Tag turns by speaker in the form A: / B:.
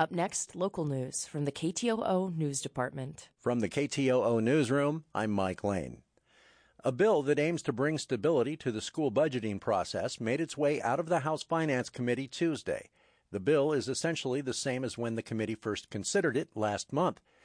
A: Up next, local news from the KTOO News Department.
B: From the KTOO Newsroom, I'm Mike Lane. A bill that aims to bring stability to the school budgeting process made its way out of the House Finance Committee Tuesday. The bill is essentially the same as when the committee first considered it last month.